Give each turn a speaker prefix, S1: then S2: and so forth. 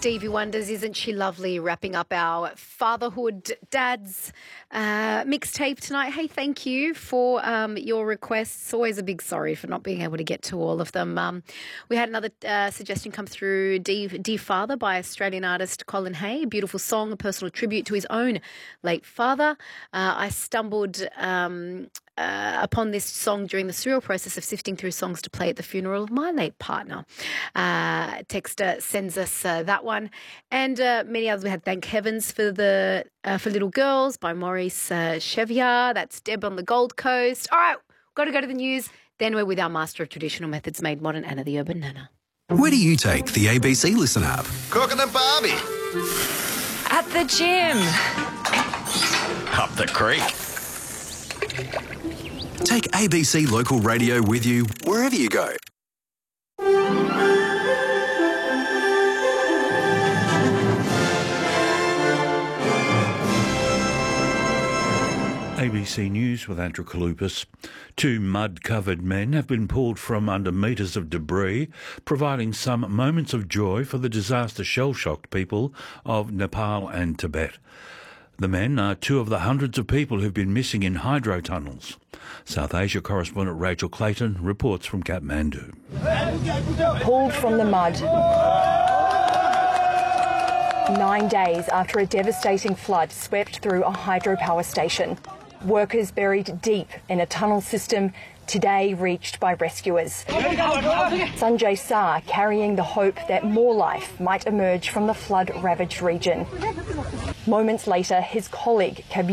S1: Stevie Wonders, Isn't She Lovely, wrapping up our Fatherhood Dads mixtape tonight. Hey, thank you for your requests. Always a big sorry for not being able to get to all of them. We had another suggestion come through, Dear Father by Australian artist Colin Hay. A beautiful song, a personal tribute to his own late father. I stumbled upon this song during the surreal process of sifting through songs to play at the funeral of my late partner. Texter sends us that one, and many others. We had Thank Heavens for Little Girls by Maurice Chevier. That's Deb on the Gold Coast. All right, got to go to the news. Then we're with our master of traditional methods made modern, Anna the Urban Nana.
S2: Where do you take the ABC Listen app?
S3: Cooking and Barbie.
S4: At the gym.
S3: Up the creek.
S2: Take ABC Local Radio with you wherever you go.
S5: ABC News with Andrew Kalupas. 2 mud-covered men have been pulled from under metres of debris, providing some moments of joy for the disaster shell-shocked people of Nepal and Tibet. The men are 2 of the hundreds of people who've been missing in hydro tunnels. South Asia correspondent Rachel Clayton reports from Kathmandu.
S6: Pulled from the mud 9 days after a devastating flood swept through a hydropower station. Workers buried deep in a tunnel system, today reached by rescuers. Sanjay Saar carrying the hope that more life might emerge from the flood-ravaged region. Moments later, his colleague, Kabir